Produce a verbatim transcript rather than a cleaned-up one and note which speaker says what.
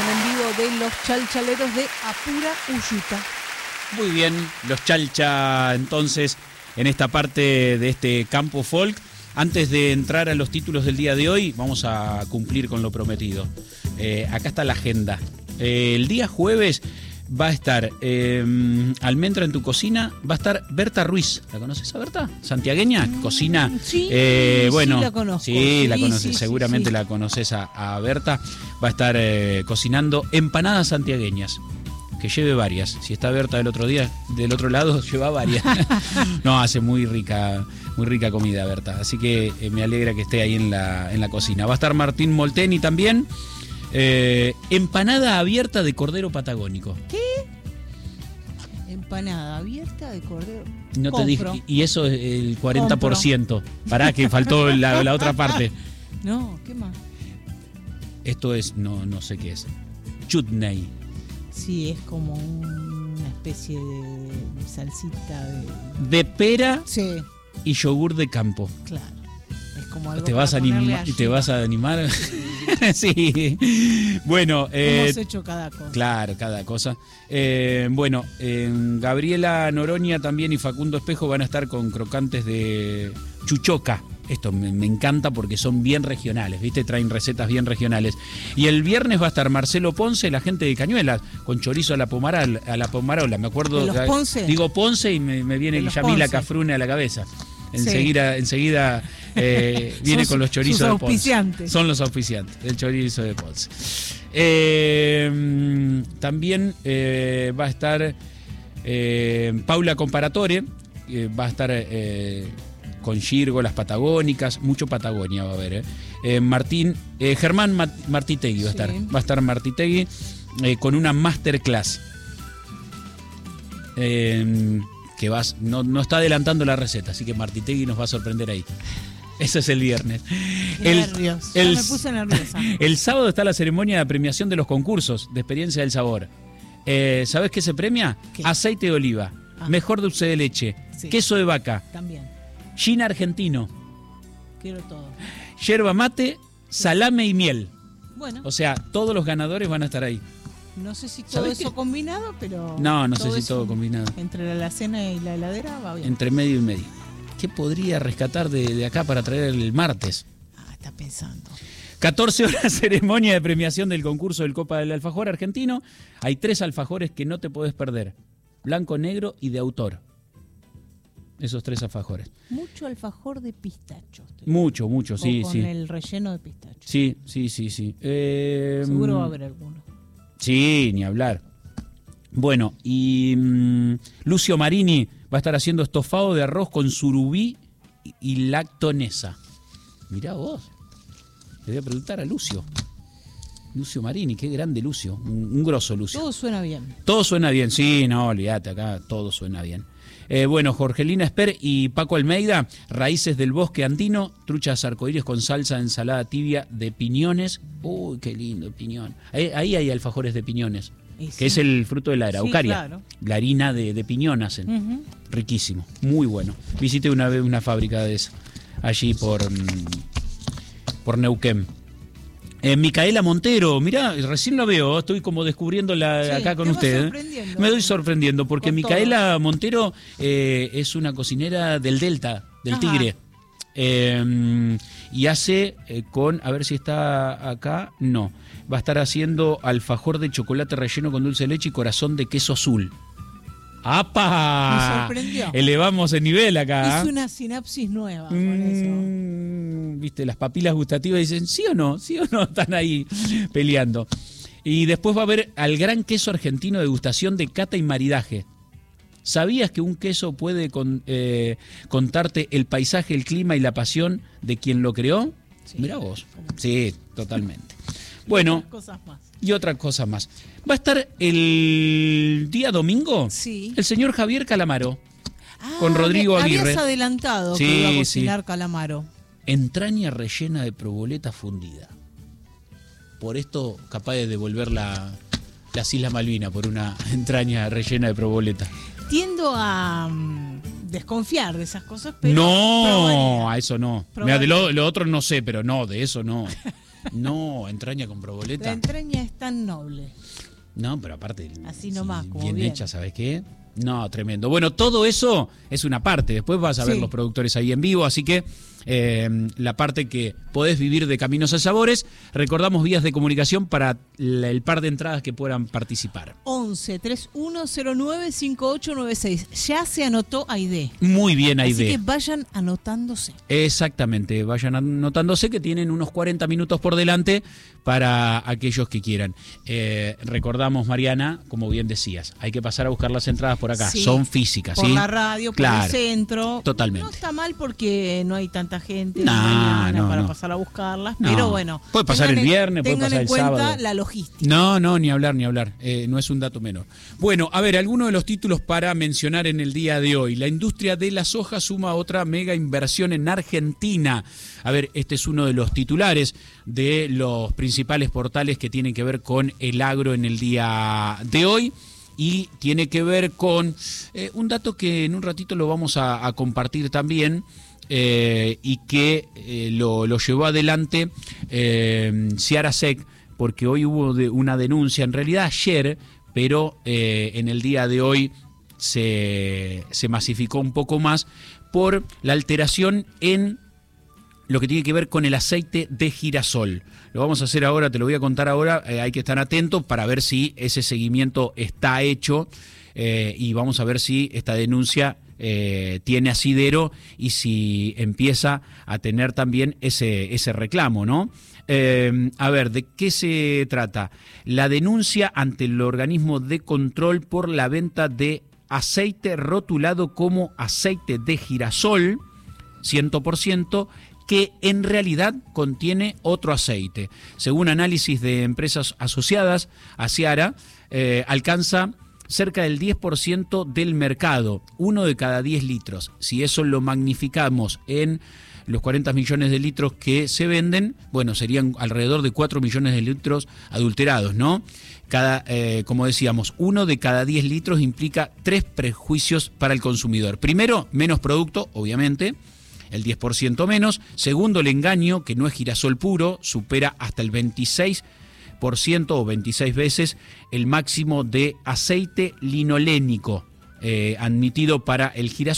Speaker 1: transmisión en vivo de los chalchaleros de Apura, Uyuta.
Speaker 2: Muy bien, los chalcha entonces en esta parte de este campo folk. Antes de entrar a los títulos del día de hoy, vamos a cumplir con lo prometido. Eh, acá está la agenda. Eh, el día jueves va a estar eh, Almendra en tu cocina, va a estar Berta Ruiz. ¿La conoces a Berta? ¿Santiagueña? Mm, Cocina.
Speaker 1: Sí,
Speaker 2: eh, bueno,
Speaker 1: sí la conozco.
Speaker 2: Sí,
Speaker 1: sí,
Speaker 2: la conoces,
Speaker 1: sí,
Speaker 2: seguramente
Speaker 1: sí, sí.
Speaker 2: la conoces a, a Berta. Va a estar eh, cocinando empanadas santiagueñas. Que lleve varias. Si está Berta del otro día, del otro lado, lleva varias. No, hace muy rica, muy rica comida, Berta. Así que eh, me alegra que esté ahí en la, en la cocina. Va a estar Martín Molteni también. Eh, empanada abierta de cordero patagónico.
Speaker 1: ¿Qué? Empanada abierta de cordero.
Speaker 2: No
Speaker 1: Compro.
Speaker 2: te dije. Y eso es el cuarenta por ciento. Compro. Pará, que faltó la, la otra parte.
Speaker 1: No, ¿qué más?
Speaker 2: Esto es, no, no sé qué es. Chutney.
Speaker 1: Sí, es como una especie de salsita de...
Speaker 2: De pera
Speaker 1: sí.
Speaker 2: Y yogur de campo.
Speaker 1: Claro. Es como algo
Speaker 2: ¿Te vas, a anima- ¿Te vas a animar? Sí. Bueno. Eh,
Speaker 1: Hemos hecho cada cosa.
Speaker 2: Claro, cada cosa. Eh, bueno, eh, Gabriela Noroña también y Facundo Espejo van a estar con crocantes de chuchoca. Esto me, me encanta porque son bien regionales, ¿viste? Traen recetas bien regionales. Y el viernes va a estar Marcelo Ponce, la gente de Cañuelas, con chorizo a la pomaral, a la pomarola. Me acuerdo.
Speaker 1: ¿De los Ponce?
Speaker 2: Digo Ponce y me, me viene Yamila Cafrune a la cabeza. Enseguida, sí. enseguida eh, viene con los chorizos de Ponce.
Speaker 1: Auspiciantes.
Speaker 2: Son los auspiciantes del chorizo de Ponce. Eh, también eh, va a estar eh, Paula Comparatore, eh, va a estar eh, con gírgolas patagónicas, mucho Patagonia va a haber. Eh. Eh, Martín, eh, Germán Martitegui va a estar, sí. va a estar Martitegui eh, con una masterclass. Eh, que vas, no, no está adelantando la receta, así que Martitegui nos va a sorprender ahí. Ese es el viernes.
Speaker 1: Qué el, nervios. El, me puse nerviosa.
Speaker 2: El sábado está la ceremonia de premiación de los concursos de Experiencia del Sabor. Eh, ¿Sabés qué se premia? ¿Qué? Aceite de oliva, ah. mejor dulce de leche, sí. queso de vaca,
Speaker 1: también.
Speaker 2: Gin argentino.
Speaker 1: Quiero todo.
Speaker 2: Yerba mate, salame y miel.
Speaker 1: Bueno.
Speaker 2: O sea, todos los ganadores van a estar ahí.
Speaker 1: No sé si todo eso qué? combinado, pero...
Speaker 2: No, no sé si todo combinado.
Speaker 1: Entre la alacena y la heladera va bien.
Speaker 2: Entre medio y medio. ¿Qué podría rescatar de, de acá para traer el martes?
Speaker 1: Ah, está pensando.
Speaker 2: catorce horas ceremonia de premiación del concurso del Copa del Alfajor Argentino. Hay tres alfajores que no te podés perder. Blanco, negro y de autor. Esos tres alfajores.
Speaker 1: Mucho alfajor de pistacho.
Speaker 2: Mucho, mucho, sí,
Speaker 1: con
Speaker 2: sí.
Speaker 1: Con el relleno de pistacho.
Speaker 2: Sí, sí, sí, sí. Eh,
Speaker 1: Seguro va a haber alguno.
Speaker 2: Sí, ni hablar. Bueno, y um, Lucio Marini va a estar haciendo estofado de arroz con surubí y, y lactonesa. Mirá vos. Le voy a preguntar a Lucio. Lucio Marini, qué grande Lucio. Un, un grosso Lucio.
Speaker 1: Todo suena bien.
Speaker 2: Todo suena bien, sí, no, olvídate, acá todo suena bien. Eh, bueno, Jorgelina Esper y Paco Almeida, raíces del bosque andino, truchas arcoíris con salsa de ensalada tibia de piñones. Uy, qué lindo, piñón. Ahí, ahí hay alfajores de piñones, sí. que es el fruto de la araucaria. Sí, claro. La harina de, de piñón hacen. Uh-huh. Riquísimo, muy bueno. Visité una vez una fábrica de eso, allí por, por Neuquén. Eh, Micaela Montero, mirá, recién lo veo, estoy como descubriéndola sí, acá con ustedes. Me doy sorprendiendo porque con Micaela todo. Montero eh, es una cocinera del Delta, del Ajá. Tigre. Eh, y hace eh, con, a ver si está acá, no. Va a estar haciendo alfajor de chocolate relleno con dulce de leche y corazón de queso azul. ¡Apa!
Speaker 1: Me sorprendió.
Speaker 2: Elevamos el nivel acá.
Speaker 1: Es una sinapsis nueva con
Speaker 2: mm,
Speaker 1: eso.
Speaker 2: Viste, las papilas gustativas dicen sí o no, sí o no, están ahí peleando. Y después va a haber al gran queso argentino de degustación de cata y maridaje. ¿Sabías que un queso puede con, eh, contarte el paisaje, el clima y la pasión de quien lo creó? Sí. Mirá vos. Sí, totalmente. Bueno.
Speaker 1: Otras cosas más.
Speaker 2: Y otra cosa más. Va a estar el día domingo
Speaker 1: sí.
Speaker 2: el señor Javier Calamaro
Speaker 1: ah,
Speaker 2: con Rodrigo
Speaker 1: me,
Speaker 2: Aguirre.
Speaker 1: Habías adelantado
Speaker 2: sí,
Speaker 1: que iba a cocinar
Speaker 2: sí.
Speaker 1: Calamaro.
Speaker 2: Entraña rellena de proboleta fundida. Por esto capaz de devolver la, las Islas Malvinas por una entraña rellena de proboleta.
Speaker 1: Tiendo a um, desconfiar de esas cosas, pero
Speaker 2: no,
Speaker 1: probaría.
Speaker 2: a eso no. Mira, de lo, lo otro no sé, pero no, de eso no. No, entraña con
Speaker 1: La
Speaker 2: proboleta.
Speaker 1: entraña es tan noble.
Speaker 2: No, pero aparte,
Speaker 1: Así nomás,
Speaker 2: si
Speaker 1: como
Speaker 2: bien,
Speaker 1: bien.
Speaker 2: hecha, ¿sabes qué? No, tremendo. Bueno, todo eso es una parte. Después vas a ver
Speaker 1: Sí.
Speaker 2: los productores ahí en vivo, así que eh, la parte que podés vivir de Caminos a Sabores. Recordamos vías de comunicación para la- el par de entradas que puedan participar.
Speaker 1: once treinta y uno cero nueve cincuenta y ocho noventa y seis. Ya se anotó Aide.
Speaker 2: Muy bien,
Speaker 1: Así
Speaker 2: Aide.
Speaker 1: que vayan anotándose.
Speaker 2: Exactamente, vayan anotándose que tienen unos cuarenta minutos por delante para aquellos que quieran. Eh, recordamos, Mariana, como bien decías, hay que pasar a buscar las entradas por acá.
Speaker 1: Sí.
Speaker 2: Son físicas,
Speaker 1: Por
Speaker 2: ¿sí?
Speaker 1: la radio, por
Speaker 2: Claro,
Speaker 1: el centro.
Speaker 2: totalmente.
Speaker 1: No está mal porque no hay tanta gente
Speaker 2: No,
Speaker 1: mañana
Speaker 2: no,
Speaker 1: para
Speaker 2: no.
Speaker 1: pasar a buscarlas.
Speaker 2: No.
Speaker 1: Pero bueno.
Speaker 2: Puede pasar
Speaker 1: tengan
Speaker 2: el
Speaker 1: en-
Speaker 2: viernes, puede
Speaker 1: tengan
Speaker 2: pasar
Speaker 1: en
Speaker 2: el
Speaker 1: cuenta
Speaker 2: sábado.
Speaker 1: la logística.
Speaker 2: No, no, ni hablar, ni hablar. Eh, no es un dato menor. Bueno, a ver, algunos de los títulos para mencionar en el día de hoy. La industria de la soja suma otra mega inversión en Argentina. A ver, este es uno de los titulares de los principales portales que tienen que ver con el agro en el día de hoy. Y tiene que ver con eh, un dato que en un ratito lo vamos a, a compartir también. Eh, y que eh, lo, lo llevó adelante eh, Ciara Sec, porque hoy hubo de una denuncia, en realidad ayer, pero eh, en el día de hoy se, se masificó un poco más por la alteración en lo que tiene que ver con el aceite de girasol. Lo vamos a hacer ahora, te lo voy a contar ahora, eh, hay que estar atentos para ver si ese seguimiento está hecho eh, y vamos a ver si esta denuncia eh, tiene asidero y si empieza a tener también ese, ese reclamo, ¿no? Eh, a ver, ¿de qué se trata? La denuncia ante el organismo de control por la venta de aceite rotulado como aceite de girasol, cien por ciento, que en realidad contiene otro aceite. Según análisis de empresas asociadas a Ciara, eh, alcanza cerca del diez por ciento del mercado, uno de cada diez litros. Si eso lo magnificamos en los cuarenta millones de litros que se venden, bueno, serían alrededor de cuatro millones de litros adulterados, ¿no? Cada, eh, como decíamos, uno de cada diez litros implica tres prejuicios para el consumidor. Primero, menos producto, obviamente, el diez por ciento menos. Segundo, el engaño, que no es girasol puro, supera hasta el veintiséis por ciento o veintiséis veces el máximo de aceite linolénico eh, admitido para el girasol.